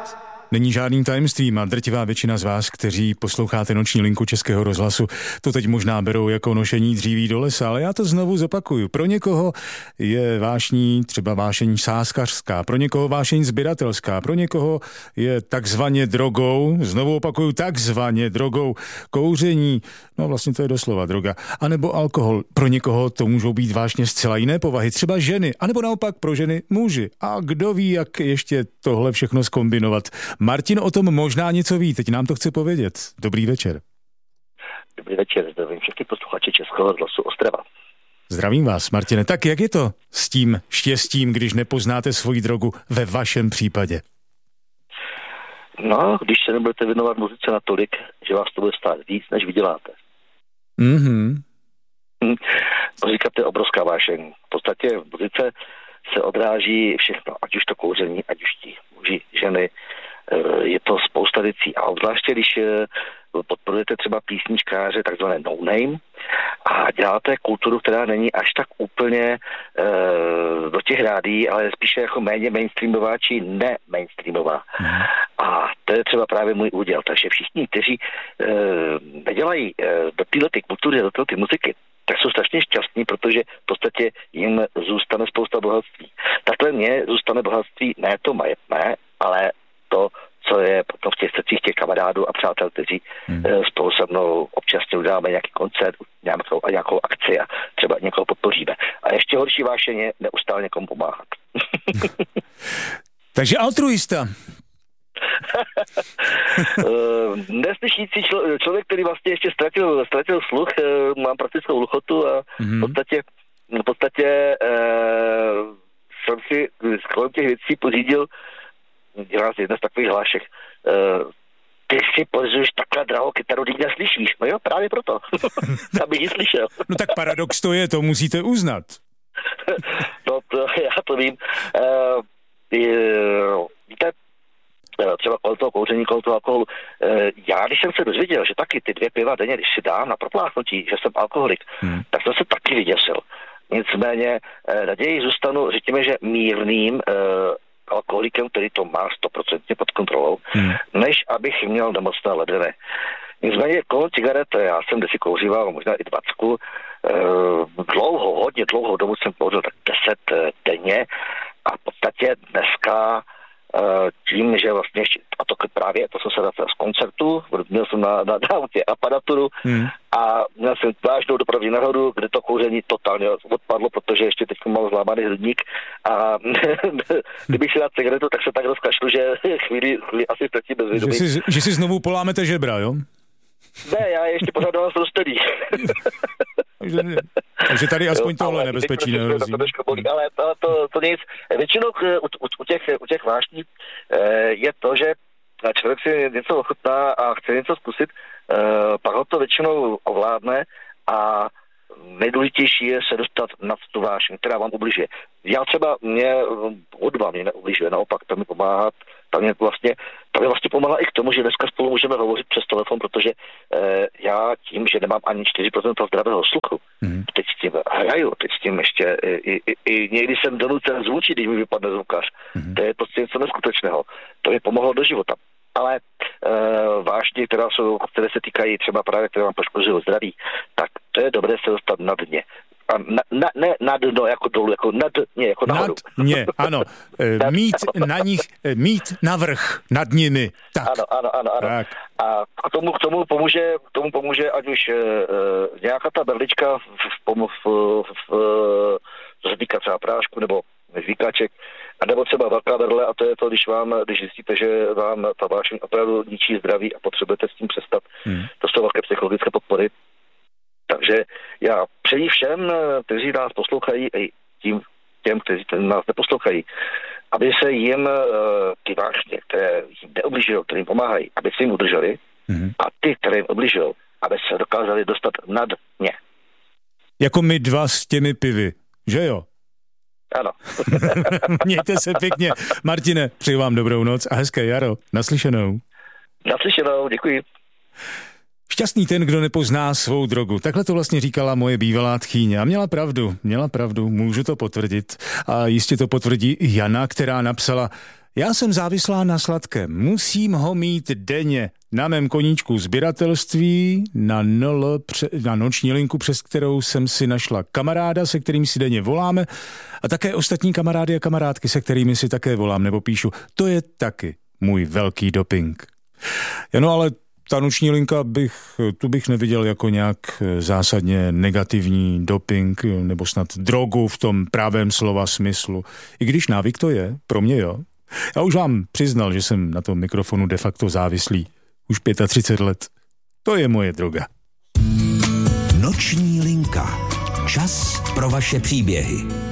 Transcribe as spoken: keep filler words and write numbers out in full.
let. Není žádným tajemstvím a drtivá většina z vás, kteří posloucháte noční linku Českého rozhlasu, to teď možná berou jako nošení dříví do lesa, ale já to znovu zopakuju. Pro někoho je vášní třeba vášeň sázkařská, pro někoho vášeň sběratelská, pro někoho je takzvaně drogou, znovu opakuju, takzvaně drogou, kouření, no vlastně to je doslova droga, anebo alkohol. Pro někoho to můžou být vášně zcela jiné povahy, třeba ženy, anebo naopak pro ženy muži. A kdo ví, jak ještě tohle všechno zkombinovat. Martin o tom možná něco ví, teď nám to chce povědět. Dobrý večer. Dobrý večer, zdravím všechny posluchače Českého rozhlasu Ostrava. Zdravím vás, Martine. Tak jak je to s tím štěstím, když nepoznáte svoji drogu ve vašem případě? No, když se nebudete věnovat muzice natolik, že vás to bude stát víc, než vyděláte. Mhm. Hm. Muzika to je obrovská vášeň. V podstatě v muzice se odráží všechno, ať už to kouření, ať už ti muži, ženy, je to spousta věcí. A obzvláště, když podporujete třeba písničkáře, takzvané no-name, a děláte kulturu, která není až tak úplně e, do těch rádií, ale spíše jako méně mainstreamová či ne mainstreamová. Mm. A to je třeba právě můj úděl. Takže všichni, kteří e, nedělají e, do této kultury, do této muziky, tak jsou strašně šťastní, protože v podstatě jim zůstane spousta bohatství. Takhle mně zůstane bohatství ne to majetné, ale to, co je potom v těch srdcích těch kamarádů a přátel, kteří hmm. spolu se mnou občas uděláme nějaký koncert, nějakou, a nějakou akci a třeba někoho podpoříme. A ještě horší vášeň je neustále někomu pomáhat. Takže altruista. Neslyšící člo, člověk, který vlastně ještě ztratil, ztratil sluch, mám praktickou hluchotu a hmm. v podstatě, v podstatě uh, jsem si kolem těch věcí pořídil dělá si jedna z takových hlášek. Uh, ty si pořizuješ takhle drahou kytaru, když neslyšíš. No jo, právě proto. Aby ji slyšel. No tak paradox to je, to musíte uznat. No to, já to vím. Uh, uh, víte, uh, třeba kolem toho kouření, kolem toho alkoholu. Uh, já, když jsem se dozvěděl, že taky ty dvě piva denně, když si dám na propláchnutí, že jsem alkoholik, hmm. tak jsem se taky vyděsil. Nicméně uh, naději zůstanu, řekněme, že mírným uh, alkoholikem, který to má stoprocentně pod kontrolou, hmm. než abych měl nemocné ledviny. Nicméně kolem cigaret, já jsem desi kouříval, možná i dvacku, dlouho, hodně dlouho dobu jsem kouřil tak deset denně a v podstatě dneska tím, že vlastně, a to právě, to jsem se vracel z koncertu, měl jsem na, na, na autě aparaturu hmm. a měl jsem vážnou dopravní nehodu, kde to kouření totálně odpadlo, protože ještě teď mám zlámaný hrudník a kdybych si dal cigaretu, tak se tak rozkašlu, že chvíli, chvíli asi ztratím bezvědomí. Že si, že si znovu polámete žebra, jo? Ne, já ještě pořád dávám zrostelý. Takže tady aspoň tohle nebezpečí nehrozí. Ale to, to, to nic. Většinou u, u, u těch, u těch vášní je to, že člověk si něco ochutná a chce něco zkusit, pak ho to většinou ovládne a nejdůležitější je se dostat nad tu vášeň, která vám ubližuje. Já třeba, mě hudba mě neubližuje, naopak to mi pomáhá, tam mě vlastně, tam mě vlastně pomáhá i k tomu, že dneska spolu můžeme hovořit přes telefon, protože eh, já tím, že nemám ani čtyři procenta zdravého sluchu, mm. teď s tím hraju, teď s tím ještě i, i, i někdy jsem donucen zvučit, když mi vypadne zvukař. Mm. To je prostě něco neskutečného. To mi pomohlo do života. Ale e, vážně, která jsou, které se týkají třeba právě, které vám poškozují zdraví, tak to je dobré se dostat na dně. A na, na, ne na dno jako dolů, jako na dně, jako nahoru. Nad dně, ano. E, mít na nich, e, mít navrch nad nimi. Tak. Ano, ano, ano. ano. Tak. A k tomu, k tomu pomůže, k tomu pomůže ať už e, nějaká ta berlička v, v, v, v, v, co se týká třeba prášku nebo zvykáček, a nebo třeba velká berle, a to je to, když vám, když zjistíte, že vám ta vášeň opravdu ničí zdraví a potřebujete s tím přestat. Hmm. To jsou velké psychologické podpory. Takže já přeji všem, kteří nás poslouchají, i tím, těm, kteří nás neposlouchají, aby se jim ty vášně, které jim neubližují, které jim pomáhají, aby si jim udrželi, hmm. a ty, které jim ubližují, aby se dokázali dostat nad ně. Jako my dva s těmi pivy, že jo? Ano. Mějte se pěkně. Martine, přeji vám dobrou noc a hezké jaro. Naslyšenou. Naslyšenou, děkuji. Šťastný ten, kdo nepozná svou drogu. Takhle to vlastně říkala moje bývalá tchýně. A měla pravdu, měla pravdu, můžu to potvrdit. A jistě to potvrdí i Jana, která napsala: Já jsem závislá na sladkém. Musím ho mít denně. Na mém koníčku sběratelství, na, nol, na noční linku, přes kterou jsem si našla kamaráda, se kterým si denně voláme, a také ostatní kamarády a kamarádky, se kterými si také volám nebo píšu. To je taky můj velký doping. Jano, ale ta noční linka bych, tu bych neviděl jako nějak zásadně negativní doping nebo snad drogu v tom pravém slova smyslu. I když návyk to je, pro mě jo. Já už vám přiznal, že jsem na tom mikrofonu de facto závislý. Už třicet pět let. To je moje droga. Noční linka. Čas pro vaše příběhy.